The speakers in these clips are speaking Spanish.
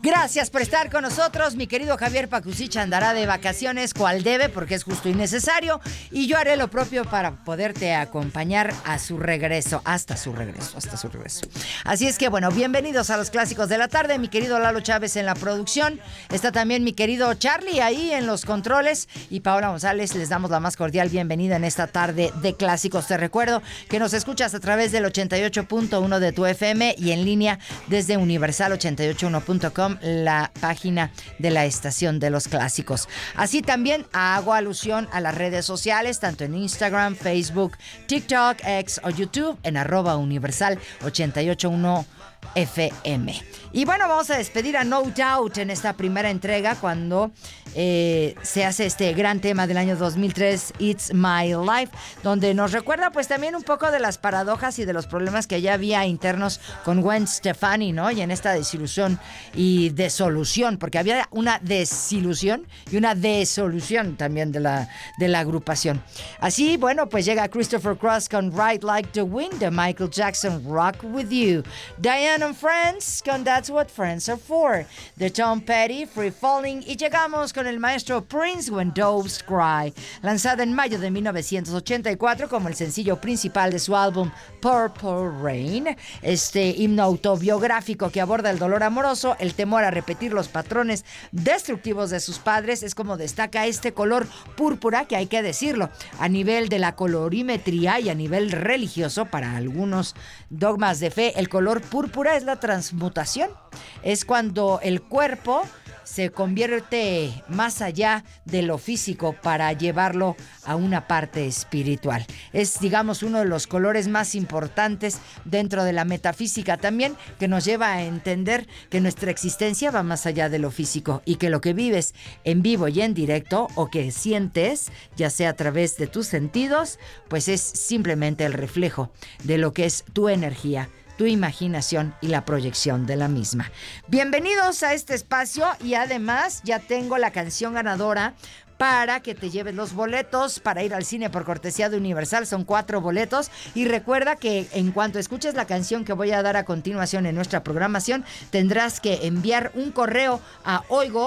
Gracias por estar con nosotros. Mi querido Javier Pacucich andará de vacaciones, cual debe, porque es justo y necesario. Y yo haré lo propio para poderte acompañar a su regreso, hasta su regreso. Así es que, bueno, bienvenidos a los clásicos de la tarde. Mi querido Lalo Chávez en la producción. Está también mi querido Charlie ahí en los controles. Y Paola González, les damos la más cordial bienvenida en esta tarde de clásicos. Te recuerdo que nos escuchas a través del 88.1 de tu FM y en línea desde universal881.com, la página de la estación de los clásicos. Así también hago alusión a las redes sociales, tanto en Instagram, Facebook, TikTok, X o YouTube, en @universal881 FM. Y bueno, vamos a despedir a No Doubt en esta primera entrega cuando se hace este gran tema del año 2003, It's My Life, donde nos recuerda pues también un poco de las paradojas y de los problemas que ya había internos con Gwen Stefani, ¿no? Y en esta desilusión y desolución, porque había una desilusión y una desolución también de la agrupación. Así, bueno, pues llega Christopher Cross con Ride Like the Wind de Michael Jackson, Rock With You. Diane and Friends con That's What Friends Are For de Tom Petty, Free Falling. Y llegamos con el maestro Prince, When Doves Cry, lanzada en mayo de 1984 como el sencillo principal de su álbum Purple Rain. Este himno autobiográfico que aborda el dolor amoroso, el temor a repetir los patrones destructivos de sus padres, es como destaca este color púrpura, que hay que decirlo, a nivel de la colorimetría y a nivel religioso, para algunos dogmas de fe, el color púrpura es la transmutación. Es cuando el cuerpo se convierte más allá de lo físico para llevarlo a una parte espiritual. Es, digamos, uno de los colores más importantes dentro de la metafísica también, que nos lleva a entender que nuestra existencia va más allá de lo físico y que lo que vives en vivo y en directo o que sientes, ya sea a través de tus sentidos, pues es simplemente el reflejo de lo que es tu energía, tu imaginación y la proyección de la misma. Bienvenidos a este espacio y además ya tengo la canción ganadora para que te lleves los boletos para ir al cine por cortesía de Universal. Son 4 boletos y recuerda que en cuanto escuches la canción que voy a dar a continuación en nuestra programación, tendrás que enviar un correo a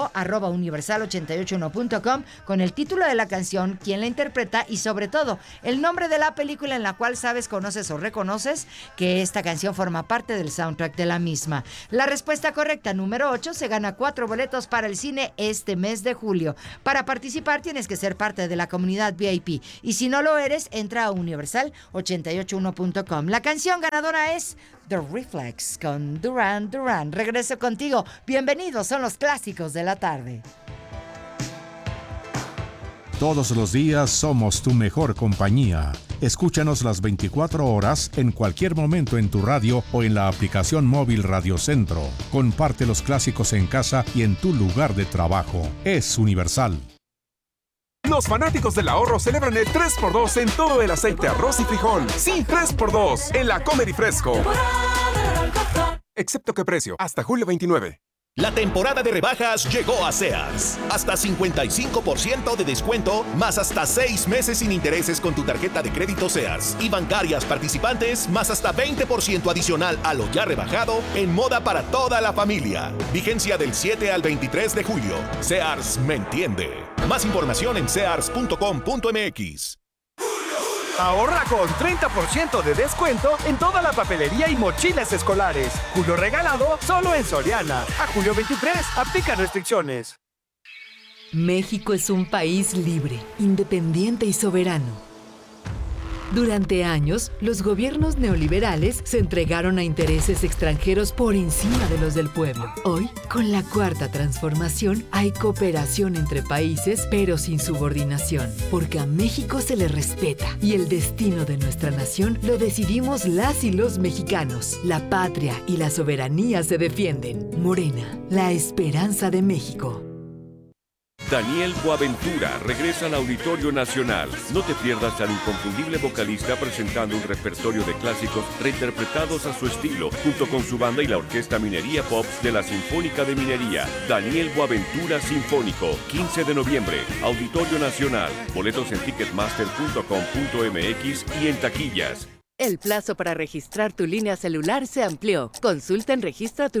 oigo@universal881.com con el título de la canción, quién la interpreta y sobre todo el nombre de la película en la cual sabes, conoces o reconoces que esta canción forma parte del soundtrack de la misma. La respuesta correcta, número 8, se gana 4 boletos para el cine este mes de julio. Para participar tienes que ser parte de la comunidad VIP y si no lo eres, entra a universal881.com. La canción ganadora es The Reflex con Duran Duran. Regreso contigo. Bienvenidos, son los clásicos de la tarde. Todos los días somos tu mejor compañía. Escúchanos las 24 horas en cualquier momento en tu radio o en la aplicación móvil Radio Centro. Comparte los clásicos en casa y en tu lugar de trabajo. Es Universal. Los fanáticos del ahorro celebran el 3x2 en todo el aceite, arroz y frijol. Sí, 3x2 en la Comer y Fresco. Excepto que precio, hasta julio 29. La temporada de rebajas llegó a Sears. Hasta 55% de descuento, más hasta 6 meses sin intereses con tu tarjeta de crédito Sears. Y bancarias participantes, más hasta 20% adicional a lo ya rebajado en moda para toda la familia. Vigencia del 7 al 23 de julio. Sears me entiende. Más información en sears.com.mx. Ahorra con 30% de descuento en toda la papelería y mochilas escolares. Julio regalado solo en Soriana. A julio 23, aplica restricciones. México es un país libre, independiente y soberano. Durante años, los gobiernos neoliberales se entregaron a intereses extranjeros por encima de los del pueblo. Hoy, con la Cuarta Transformación, hay cooperación entre países, pero sin subordinación, porque a México se le respeta y el destino de nuestra nación lo decidimos las y los mexicanos. La patria y la soberanía se defienden. Morena, la esperanza de México. Daniel Boaventura regresa al Auditorio Nacional. No te pierdas al inconfundible vocalista presentando un repertorio de clásicos reinterpretados a su estilo, junto con su banda y la Orquesta Minería Pops de la Sinfónica de Minería. Daniel Boaventura Sinfónico, 15 de noviembre, Auditorio Nacional. Boletos en ticketmaster.com.mx y en taquillas. El plazo para registrar tu línea celular se amplió. Consulta en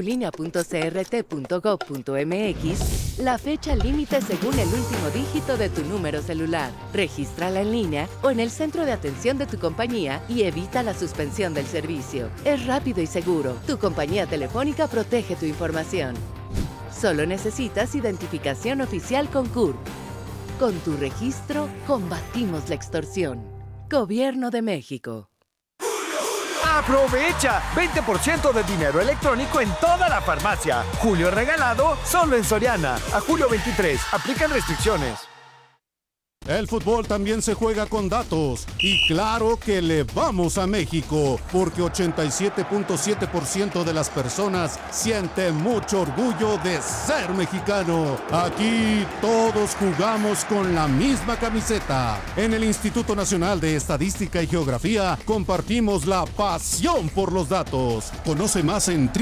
registratulinea.crt.gov.mx la fecha límite según el último dígito de tu número celular. Regístrala en línea o en el centro de atención de tu compañía y evita la suspensión del servicio. Es rápido y seguro. Tu compañía telefónica protege tu información. Solo necesitas identificación oficial con CURP. Con tu registro, combatimos la extorsión. Gobierno de México. ¡Aprovecha! 20% de dinero electrónico en toda la farmacia. Julio regalado, solo en Soriana. A julio 23. Aplican restricciones. El fútbol también se juega con datos. Y claro que le vamos a México, porque 87.7% de las personas siente mucho orgullo de ser mexicano. Aquí todos jugamos con la misma camiseta. En el Instituto Nacional de Estadística y Geografía compartimos la pasión por los datos. Conoce más en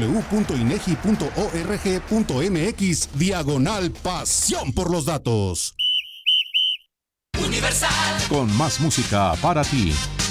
www.inegi.org.mx/pasión por los datos. Con más música para ti.